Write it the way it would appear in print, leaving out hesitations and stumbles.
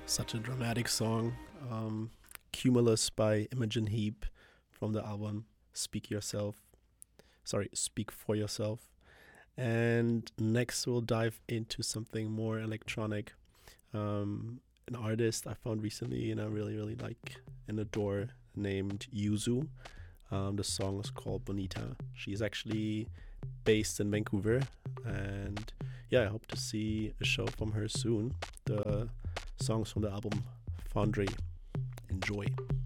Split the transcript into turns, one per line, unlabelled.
Such a dramatic song. Cumulus by Imogen Heap from the album Speak Yourself. Sorry, Speak for Yourself. And next we'll dive into something more electronic. An artist I found recently and I really, really like and adore named Yuzu. The song is called Bonita. She's actually based in Vancouver, and yeah, I hope to see a show from her soon. The songs from the album Foundry. Enjoy.